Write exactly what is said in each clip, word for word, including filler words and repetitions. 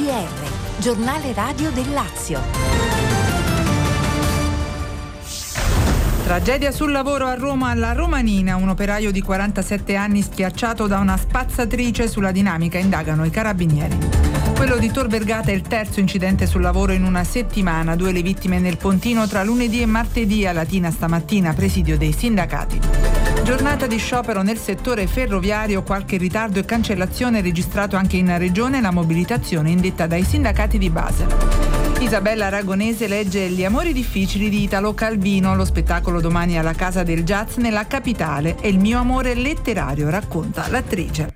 R, giornale radio del Lazio. Tragedia sul lavoro a Roma alla Romanina, un operaio di quarantasette anni schiacciato da una spazzatrice. Sulla dinamica indagano i carabinieri. Quello di Tor Vergata è il terzo incidente sul lavoro in una settimana, due le vittime nel Pontino tra lunedì e martedì. A Latina stamattina, presidio dei sindacati. Giornata di sciopero nel settore ferroviario, qualche ritardo e cancellazione registrato anche in regione, la mobilitazione indetta dai sindacati di base. Isabella Aragonese legge Gli amori difficili di Italo Calvino, lo spettacolo domani alla Casa del Jazz nella capitale. È il mio amore letterario, racconta l'attrice.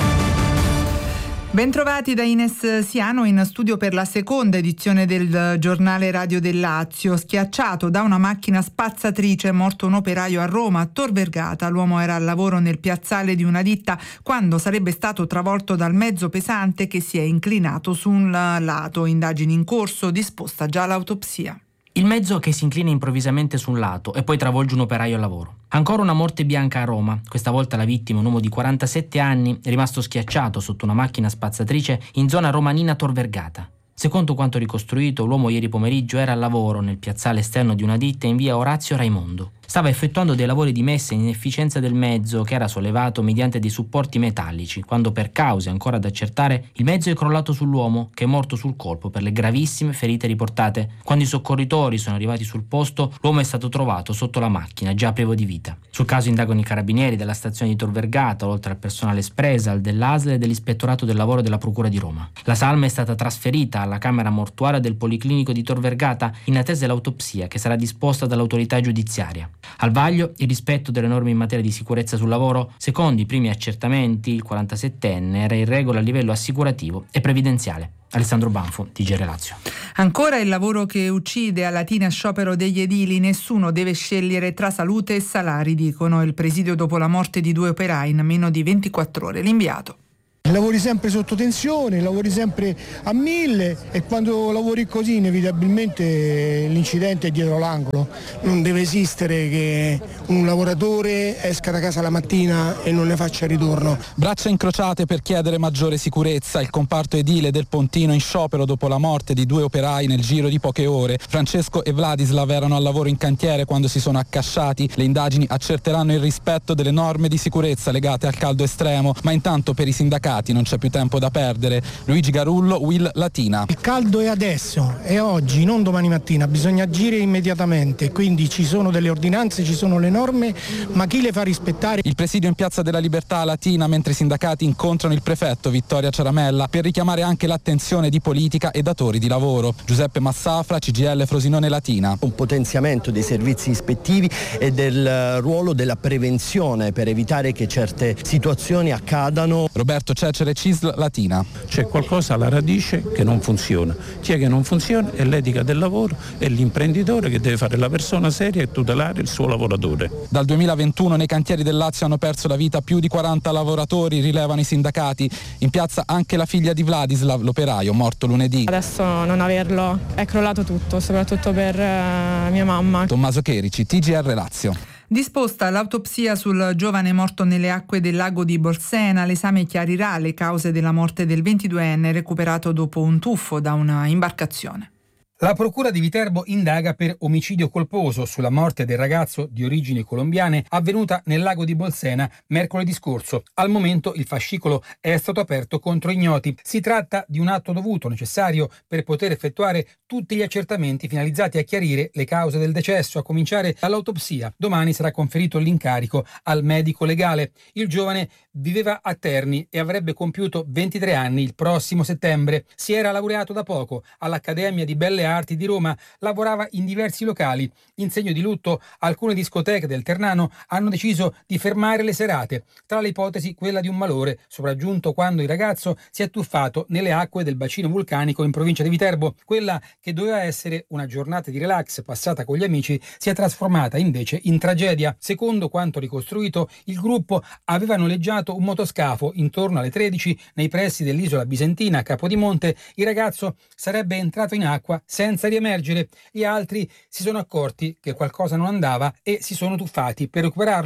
Bentrovati da Ines Siano in studio per la seconda edizione del giornale radio del Lazio. Schiacciato da una macchina spazzatrice è morto un operaio a Roma, a Tor Vergata. L'uomo era al lavoro nel piazzale di una ditta quando sarebbe stato travolto dal mezzo pesante che si è inclinato su un lato. Indagini in corso, disposta già l'autopsia. Il mezzo che si inclina improvvisamente su un lato e poi travolge un operaio al lavoro. Ancora una morte bianca a Roma. Questa volta la vittima, un uomo di quarantasette anni, è rimasto schiacciato sotto una macchina spazzatrice in zona romanina Tor Vergata. Secondo quanto ricostruito, l'uomo ieri pomeriggio era al lavoro nel piazzale esterno di una ditta in via Orazio Raimondo. Stava effettuando dei lavori di messa in efficienza del mezzo che era sollevato mediante dei supporti metallici, quando per cause ancora da accertare il mezzo è crollato sull'uomo, che è morto sul colpo per le gravissime ferite riportate. Quando i soccorritori sono arrivati sul posto, l'uomo è stato trovato sotto la macchina, già privo di vita. Sul caso indagano i carabinieri della stazione di Tor Vergata, oltre al personale Espresal, dell'A S L e dell'Ispettorato del Lavoro della Procura di Roma. La salma è stata trasferita alla camera mortuaria del Policlinico di Tor Vergata in attesa dell'autopsia che sarà disposta dall'autorità giudiziaria. Al vaglio il rispetto delle norme in materia di sicurezza sul lavoro. Secondo i primi accertamenti, il quarantasettenne era in regola a livello assicurativo e previdenziale. Alessandro Banfo, T G R Lazio. Ancora il lavoro che uccide. A Latina sciopero degli edili, nessuno deve scegliere tra salute e salari, dicono. Il presidio dopo la morte di due operai in meno di ventiquattro ore. L'inviato. Lavori sempre sotto tensione, lavori sempre a mille e quando lavori così inevitabilmente l'incidente è dietro l'angolo. Non deve esistere che un lavoratore esca da casa la mattina e non ne faccia ritorno. Braccia incrociate per chiedere maggiore sicurezza. Il comparto edile del Pontino in sciopero dopo la morte di due operai nel giro di poche ore. Francesco e Vladislav erano al lavoro in cantiere quando si sono accasciati. Le indagini accerteranno il rispetto delle norme di sicurezza legate al caldo estremo, ma intanto per i sindacati non c'è più tempo da perdere. Luigi Garullo, Will Latina. Il caldo è adesso, è oggi, non domani mattina, bisogna agire immediatamente, quindi ci sono delle ordinanze, ci sono le norme, ma chi le fa rispettare? Il presidio in Piazza della Libertà a Latina mentre i sindacati incontrano il prefetto Vittoria Ciaramella per richiamare anche l'attenzione di politica e datori di lavoro. Giuseppe Massafra, C G I L Frosinone Latina. Un potenziamento dei servizi ispettivi e del ruolo della prevenzione per evitare che certe situazioni accadano. Roberto Cecere, C I S L Latina. C'è qualcosa alla radice che non funziona. Chi è che non funziona? È l'etica del lavoro, è l'imprenditore che deve fare la persona seria e tutelare il suo lavoratore. Dal duemilaventuno nei cantieri del Lazio hanno perso la vita più di quaranta lavoratori, rilevano i sindacati. In piazza anche la figlia di Vladislav, l'operaio, morto lunedì. Adesso non averlo, è crollato tutto, soprattutto per uh, mia mamma. Tommaso Cherici, T G R Lazio. Disposta l'autopsia sul giovane morto nelle acque del lago di Bolsena. L'esame chiarirà le cause della morte del ventiduenne recuperato dopo un tuffo da una imbarcazione. La procura di Viterbo indaga per omicidio colposo sulla morte del ragazzo di origini colombiane avvenuta nel lago di Bolsena mercoledì scorso. Al momento il fascicolo è stato aperto contro ignoti. Si tratta di un atto dovuto necessario per poter effettuare tutti gli accertamenti finalizzati a chiarire le cause del decesso, a cominciare dall'autopsia. Domani sarà conferito l'incarico al medico legale. Il giovane viveva a Terni e avrebbe compiuto ventitré anni il prossimo settembre. Si era laureato da poco all'Accademia di Belle Arti di Roma, lavorava in diversi locali. In segno di lutto, alcune discoteche del Ternano hanno deciso di fermare le serate. Tra le ipotesi quella di un malore sopraggiunto quando il ragazzo si è tuffato nelle acque del bacino vulcanico in provincia di Viterbo. Quella che doveva essere una giornata di relax passata con gli amici si è trasformata invece in tragedia. Secondo quanto ricostruito, il gruppo aveva noleggiato un motoscafo intorno alle tredici nei pressi dell'isola bisentina a Capodimonte. Il ragazzo sarebbe entrato in acqua senza riemergere. Gli altri si sono accorti che qualcosa non andava e si sono tuffati per recuperarlo.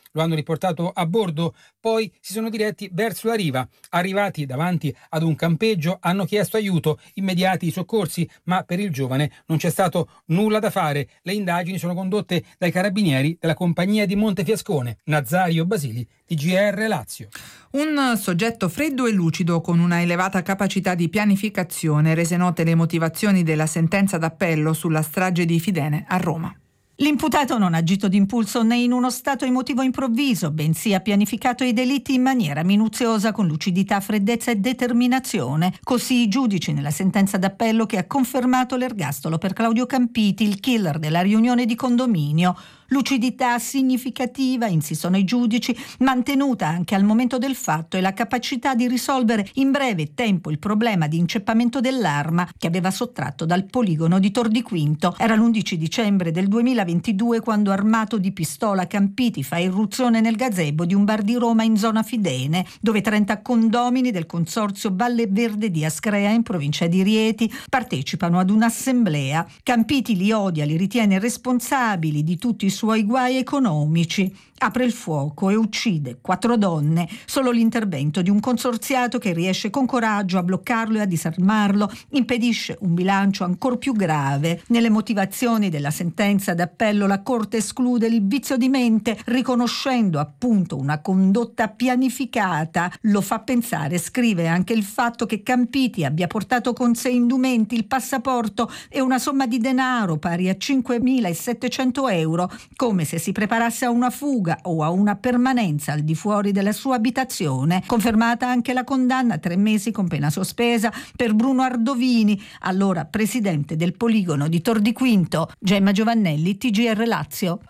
lo hanno riportato a bordo, poi si sono diretti verso la riva. Arrivati davanti ad un campeggio hanno chiesto aiuto, immediati i soccorsi, ma per il giovane non c'è stato nulla da fare. Le indagini sono condotte dai carabinieri della compagnia di Montefiascone. Nazario Basili, T G R Lazio. Un soggetto freddo e lucido con una elevata capacità di pianificazione, rese note le motivazioni della sentenza d'appello sulla strage di Fidene a Roma. L'imputato non ha agito d'impulso né in uno stato emotivo improvviso, bensì ha pianificato i delitti in maniera minuziosa, con lucidità, freddezza e determinazione. Così i giudici nella sentenza d'appello che ha confermato l'ergastolo per Claudio Campiti, il killer della riunione di condominio. Lucidità significativa, insistono i giudici, mantenuta anche al momento del fatto, e la capacità di risolvere in breve tempo il problema di inceppamento dell'arma che aveva sottratto dal poligono di Tor di Quinto. Era l'undici dicembre del duemilaventidue quando, armato di pistola, Campiti fa irruzione nel gazebo di un bar di Roma in zona Fidene, dove trenta condomini del consorzio Valle Verde di Ascrea in provincia di Rieti partecipano ad un'assemblea. Campiti li odia, li ritiene responsabili di tutti i suoi guai economici. Apre il fuoco e uccide quattro donne. Solo l'intervento di un consorziato che riesce con coraggio a bloccarlo e a disarmarlo impedisce un bilancio ancor più grave. Nelle motivazioni della sentenza d'appello la Corte esclude il vizio di mente, riconoscendo appunto una condotta pianificata. Lo fa pensare, scrive, anche il fatto che Campiti abbia portato con sé indumenti, il passaporto e una somma di denaro pari a cinquemilasettecento euro, come se si preparasse a una fuga o a una permanenza al di fuori della sua abitazione. Confermata anche la condanna a tre mesi con pena sospesa per Bruno Ardovini, allora presidente del poligono di Tor di Quinto. Gemma Giovannelli, T G R Lazio.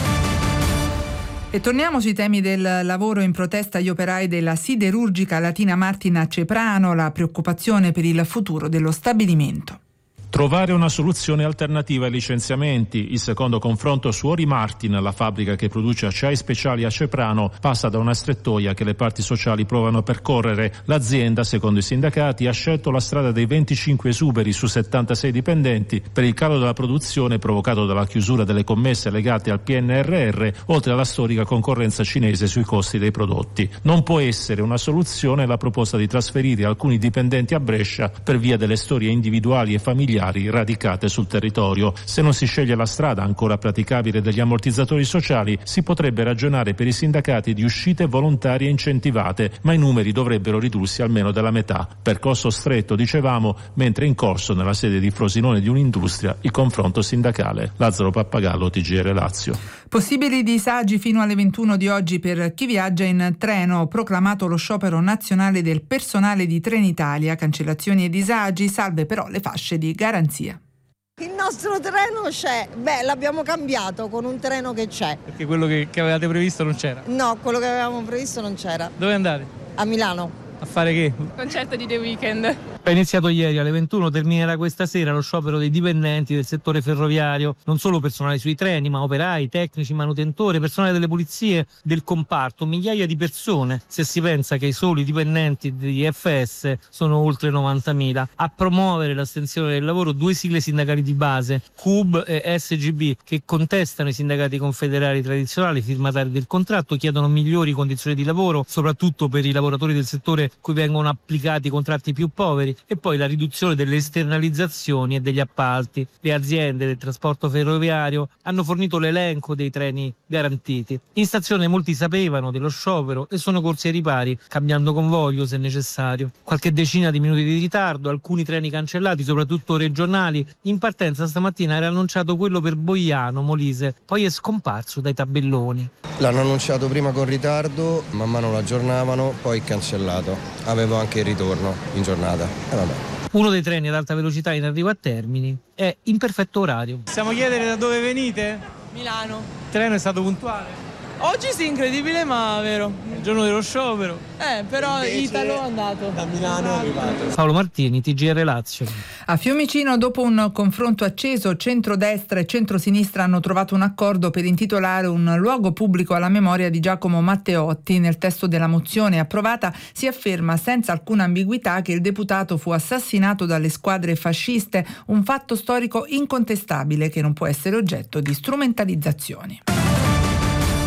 E torniamo sui temi del lavoro. In protesta agli operai della siderurgica Latina Martina a Ceprano, la preoccupazione per il futuro dello stabilimento. Trovare una soluzione alternativa ai licenziamenti. Il secondo confronto su Ori Martin, la fabbrica che produce acciai speciali a Ceprano, passa da una strettoia che le parti sociali provano a percorrere. L'azienda, secondo i sindacati, ha scelto la strada dei venticinque esuberi su settantasei dipendenti per il calo della produzione provocato dalla chiusura delle commesse legate al P N R R, oltre alla storica concorrenza cinese sui costi dei prodotti. Non può essere una soluzione la proposta di trasferire alcuni dipendenti a Brescia per via delle storie individuali e familiari radicate sul territorio. Se non si sceglie la strada ancora praticabile degli ammortizzatori sociali, si potrebbe ragionare per i sindacati di uscite volontarie incentivate, ma i numeri dovrebbero ridursi almeno della metà. Percorso stretto, dicevamo, mentre in corso nella sede di Frosinone di Un'Industria il confronto sindacale. Lazzaro Pappagallo, T G R Lazio. Possibili disagi fino alle ventuno di oggi per chi viaggia in treno. Proclamato lo sciopero nazionale del personale di Trenitalia. Cancellazioni e disagi, salve però le fasce di garanzia. Il nostro treno c'è, beh l'abbiamo cambiato con un treno che c'è. Perché quello che, che avevate previsto non c'era? No, quello che avevamo previsto non c'era. Dove andate? A Milano. A fare che? Concerto di The Weeknd. È iniziato ieri alle ventuno, terminerà questa sera lo sciopero dei dipendenti del settore ferroviario, non solo personale sui treni, ma operai, tecnici, manutentori, personale delle pulizie del comparto, migliaia di persone, se si pensa che i soli dipendenti di F S sono oltre novantamila. A promuovere l'astensione del lavoro due sigle sindacali di base, C U B e S G B, che contestano i sindacati confederali tradizionali, firmatari del contratto, chiedono migliori condizioni di lavoro, soprattutto per i lavoratori del settore cui vengono applicati contratti più poveri, e poi la riduzione delle esternalizzazioni e degli appalti. Le aziende del trasporto ferroviario hanno fornito l'elenco dei treni garantiti. In stazione molti sapevano dello sciopero e sono corsi ai ripari, cambiando convoglio se necessario. Qualche decina di minuti di ritardo, alcuni treni cancellati, soprattutto regionali. In partenza stamattina era annunciato quello per Boiano, Molise, poi è scomparso dai tabelloni. L'hanno annunciato prima con ritardo, man mano lo aggiornavano, poi cancellato. Avevo anche il ritorno in giornata. Eh, vabbè. Uno dei treni ad alta velocità in arrivo a Termini è in perfetto orario. Possiamo chiedere da dove venite? Milano. Il treno è stato puntuale? Oggi sì, incredibile, ma vero. Il giorno dello sciopero. Eh, però invece Italo è andato. Da Milano è arrivato. Paolo Martini, T G R Lazio. A Fiumicino, dopo un confronto acceso, centrodestra e centrosinistra hanno trovato un accordo per intitolare un luogo pubblico alla memoria di Giacomo Matteotti. Nel testo della mozione approvata si afferma senza alcuna ambiguità che il deputato fu assassinato dalle squadre fasciste, un fatto storico incontestabile che non può essere oggetto di strumentalizzazioni.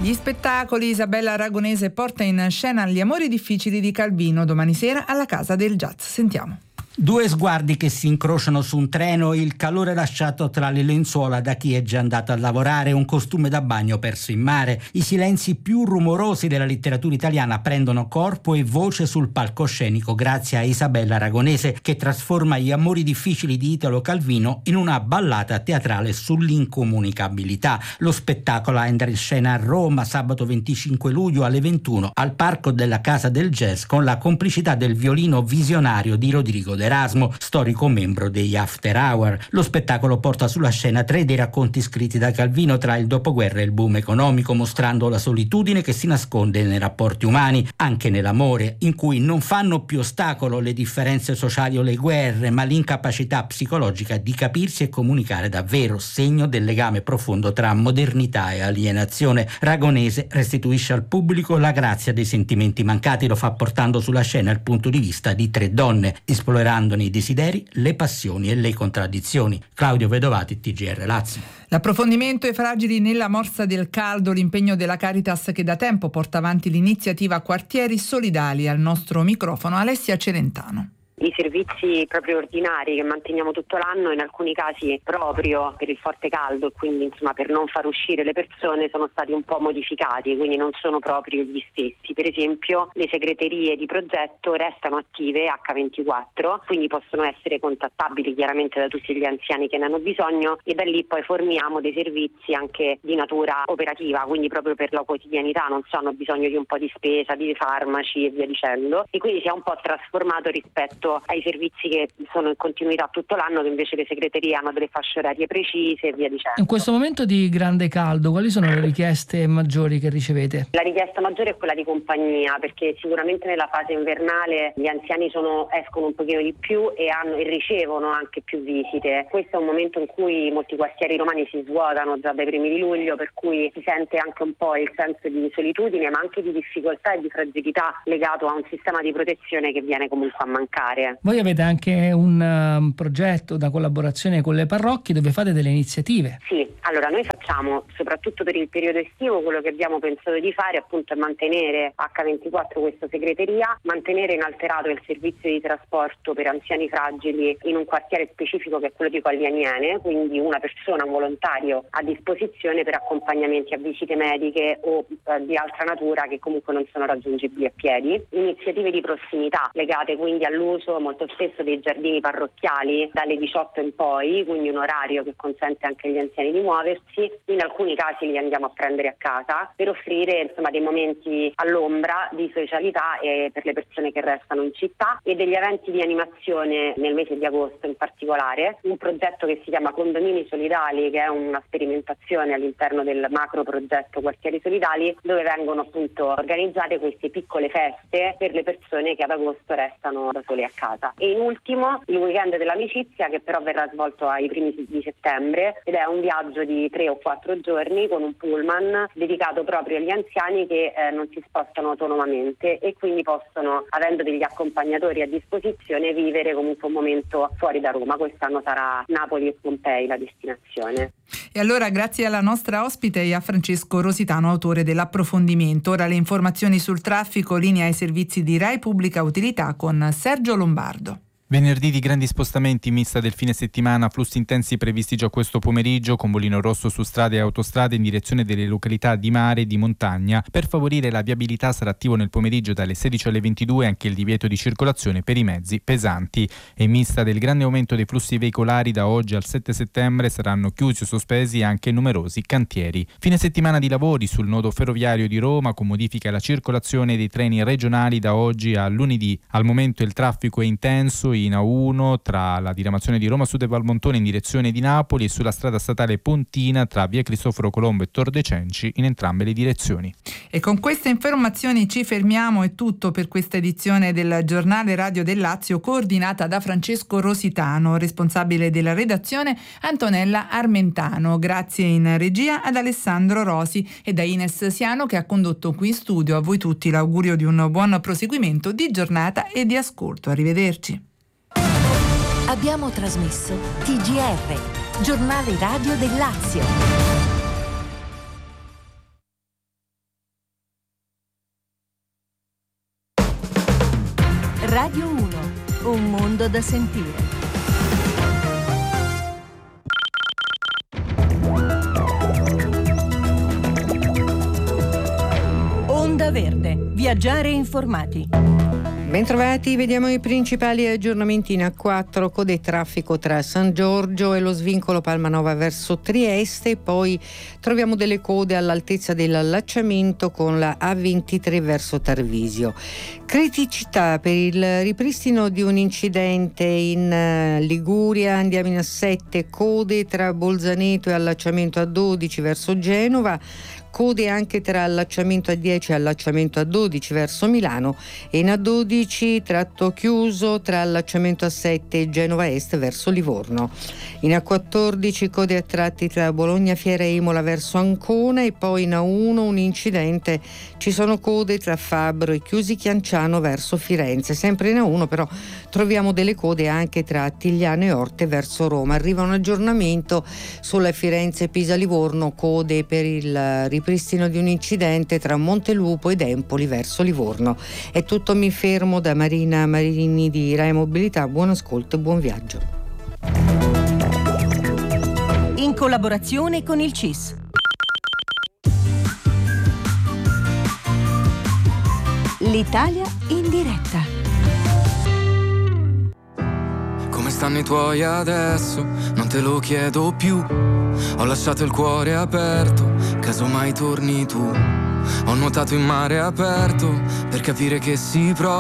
Gli spettacoli, Isabella Aragonese porta in scena Gli amori difficili di Calvino domani sera alla Casa del Jazz. Sentiamo. Due sguardi che si incrociano su un treno, il calore lasciato tra le lenzuola da chi è già andato a lavorare, un costume da bagno perso in mare. I silenzi più rumorosi della letteratura italiana prendono corpo e voce sul palcoscenico grazie a Isabella Aragonese, che trasforma Gli amori difficili di Italo Calvino in una ballata teatrale sull'incomunicabilità. Lo spettacolo andrà in scena a Roma sabato venticinque luglio alle ventuno al Parco della Casa del Jazz, con la complicità del violino visionario di Rodrigo Erasmo, storico membro degli After Hour. Lo spettacolo porta sulla scena tre dei racconti scritti da Calvino tra il dopoguerra e il boom economico, mostrando la solitudine che si nasconde nei rapporti umani, anche nell'amore, in cui non fanno più ostacolo le differenze sociali o le guerre, ma l'incapacità psicologica di capirsi e comunicare davvero, segno del legame profondo tra modernità e alienazione. Aragonese restituisce al pubblico la grazia dei sentimenti mancati, lo fa portando sulla scena il punto di vista di tre donne, esplorando i desideri, le passioni e le contraddizioni. Claudio Vedovati, T G R Lazio. L'approfondimento ai fragili nella morsa del caldo, l'impegno della Caritas che da tempo porta avanti l'iniziativa Quartieri Solidali. Al nostro microfono Alessia Celentano. I servizi proprio ordinari che manteniamo tutto l'anno, in alcuni casi proprio per il forte caldo e quindi insomma per non far uscire le persone, sono stati un po' modificati, quindi non sono proprio gli stessi. Per esempio le segreterie di progetto restano attive acca ventiquattro, quindi possono essere contattabili chiaramente da tutti gli anziani che ne hanno bisogno, e da lì poi forniamo dei servizi anche di natura operativa, quindi proprio per la quotidianità, non so, hanno bisogno di un po' di spesa, di farmaci e via dicendo, e quindi si è un po' trasformato rispetto ai servizi che sono in continuità tutto l'anno, che invece le segreterie hanno delle fasce orarie precise e via dicendo. In questo momento di grande caldo, quali sono le richieste maggiori che ricevete? La richiesta maggiore è quella di compagnia, perché sicuramente nella fase invernale gli anziani sono, escono un pochino di più e, hanno, e ricevono anche più visite. Questo è un momento in cui molti quartieri romani si svuotano già dai primi di luglio, per cui si sente anche un po' il senso di solitudine, ma anche di difficoltà e di fragilità legato a un sistema di protezione che viene comunque a mancare. Voi avete anche un um, progetto da collaborazione con le parrocchie dove fate delle iniziative. Sì, allora noi facciamo soprattutto per il periodo estivo, quello che abbiamo pensato di fare appunto è mantenere acca ventiquattro questa segreteria, mantenere inalterato il servizio di trasporto per anziani fragili in un quartiere specifico che è quello di Colli Aniene, quindi una persona, un volontario a disposizione per accompagnamenti a visite mediche o eh, di altra natura che comunque non sono raggiungibili a piedi. Iniziative di prossimità legate quindi all'uso molto spesso dei giardini parrocchiali dalle diciotto in poi, quindi un orario che consente anche agli anziani di muoversi. In alcuni casi li andiamo a prendere a casa per offrire insomma dei momenti all'ombra di socialità e per le persone che restano in città, e degli eventi di animazione nel mese di agosto in particolare, un progetto che si chiama Condomini Solidali, che è una sperimentazione all'interno del macro progetto Quartieri Solidali, dove vengono appunto organizzate queste piccole feste per le persone che ad agosto restano da sole a casa. E in ultimo il weekend dell'amicizia, che però verrà svolto ai primi di settembre, ed è un viaggio di tre o quattro giorni con un pullman dedicato proprio agli anziani che eh, non si spostano autonomamente e quindi possono, avendo degli accompagnatori a disposizione, vivere comunque un momento fuori da Roma. Quest'anno sarà Napoli e Pompei la destinazione. E allora grazie alla nostra ospite e a Francesco Rositano, autore dell'approfondimento. Ora le informazioni sul traffico, linea ai servizi di Rai Pubblica Utilità con Sergio Lombardo. Venerdì di grandi spostamenti, mista del fine settimana, flussi intensi previsti già questo pomeriggio, con bolino rosso su strade e autostrade in direzione delle località di mare e di montagna. Per favorire la viabilità sarà attivo nel pomeriggio dalle sedici alle ventidue anche il divieto di circolazione per i mezzi pesanti. E in vista del grande aumento dei flussi veicolari, da oggi al sette settembre saranno chiusi o sospesi anche numerosi cantieri. Fine settimana di lavori sul nodo ferroviario di Roma, con modifica alla circolazione dei treni regionali da oggi a lunedì. Al momento il traffico è intenso in A uno tra la diramazione di Roma Sud e Valmontone in direzione di Napoli e sulla strada statale Pontina tra via Cristoforo Colombo e Tor de Cenci in entrambe le direzioni. E con queste informazioni ci fermiamo. È tutto per questa edizione del Giornale Radio del Lazio, coordinata da Francesco Rositano, responsabile della redazione Antonella Armentano. Grazie in regia ad Alessandro Rosi e da Ines Siano, che ha condotto qui in studio. A voi tutti l'augurio di un buon proseguimento di giornata e di ascolto. Arrivederci. Abbiamo trasmesso T G R, Giornale Radio del Lazio. Radio uno, un mondo da sentire. Onda Verde, viaggiare informati. Bentrovati, vediamo i principali aggiornamenti in A quattro, code e traffico tra San Giorgio e lo svincolo Palmanova verso Trieste, poi troviamo delle code all'altezza dell'allacciamento con la A ventitré verso Tarvisio. Criticità per il ripristino di un incidente in Liguria, andiamo in A sette, code tra Bolzaneto e allacciamento A dodici verso Genova, code anche tra allacciamento A dieci e allacciamento A dodici verso Milano e in A dodici tratto chiuso tra allacciamento A sette e Genova Est verso Livorno. In A quattordici code a tratti tra Bologna Fiera e Imola verso Ancona e poi in A uno un incidente, ci sono code tra Fabbro e Chiusi Chianciano verso Firenze. Sempre in A uno però troviamo delle code anche tra Attigliano e Orte verso Roma. Arriva un aggiornamento sulla Firenze-Pisa-Livorno, code per il ripristino di un incidente tra Montelupo ed Empoli verso Livorno. È tutto, mi fermo. Da Marina Marini di Rai Mobilità, buon ascolto e buon viaggio. In collaborazione con il C I S. L'Italia in diretta. Come stanno i tuoi adesso? Non te lo chiedo più. Ho lasciato il cuore aperto, caso mai torni tu. Ho nuotato in mare aperto per capire che si prova.